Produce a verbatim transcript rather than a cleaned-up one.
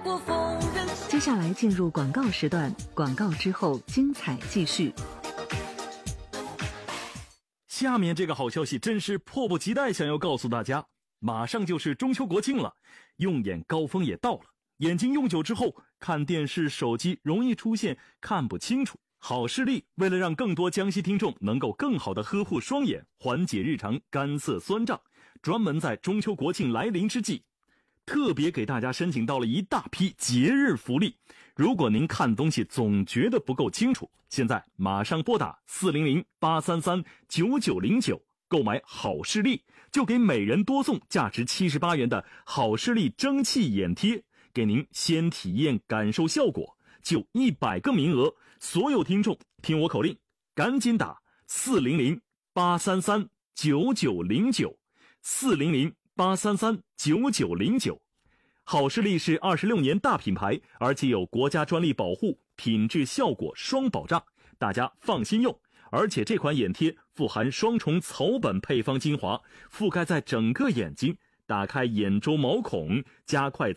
过逢人。 接下来进入广告时段，广告之后精彩继续。 下面这个好消息真是迫不及待想要告诉大家，马上就是中秋国庆了，用眼高峰也到了。眼睛用久之后，看电视、手机容易出现看不清楚。好视力为了让更多江西听众能够更好地呵护双眼，缓解日常干涩酸胀，专门在中秋国庆来临之际，特别给大家申请到了一大批节日福利。如果您看东西总觉得不够清楚，现在马上拨打四零零八三三九九零九购买好视力，就给每人多送价值七十八元的好视力蒸汽眼贴，给您先体验感受效果，就一百个名额，所有听众听我口令，赶紧打四零零八三三九九零九，四零零八三三九九零九。好视力是二十六年大品牌，而且有国家专利保护，品质效果双保障，大家放心用。而且这款眼贴富含双重草本配方精华，覆盖在整个眼睛，打开眼周毛孔，加快